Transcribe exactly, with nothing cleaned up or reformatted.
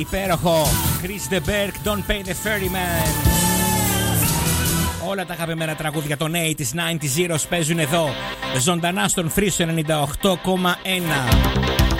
Υπέροχο. Chris de Berg, Don't Pay the Ferryman. Όλα τα αγαπημένα τραγούδια των ογδόντα, ενενήντα, Zeros παίζουν εδώ ζωντανά στον Free ενενήντα οκτώ κόμμα ένα.